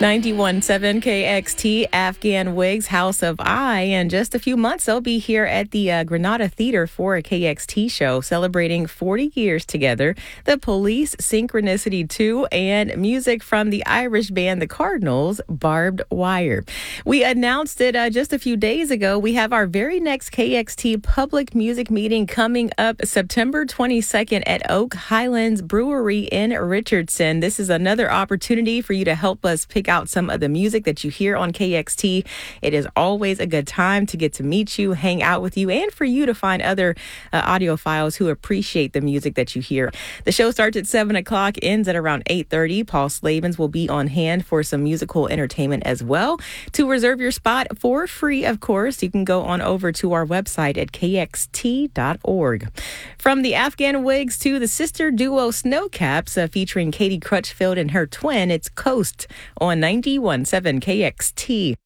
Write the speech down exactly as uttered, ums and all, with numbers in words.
ninety-one point seven K X T, Afghan Wigs, House of I. In just a few months, they'll be here at the uh, Granada Theater for a K X T show celebrating forty years together. The Police, Synchronicity two, and music from the Irish band The Cardinals, Barbed Wire. We announced it uh, just a few days ago. We have our very next K X T public music meeting coming up September twenty-second at Oak Highlands Brewery in Richardson. This is another opportunity for you to help us pick out some of the music that you hear on K X T. It is always a good time to get to meet you, hang out with you, and for you to find other uh, audiophiles who appreciate the music that you hear. The show starts at seven o'clock, ends at around eight thirty. Paul Slavens will be on hand for some musical entertainment as well. To reserve your spot for free, of course, you can go on over to our website at K X T dot org. From the Afghan Wigs to the sister duo Snowcaps, uh, featuring Katie Crutchfield and her twin, it's Coast on ninety-one point seven K X T.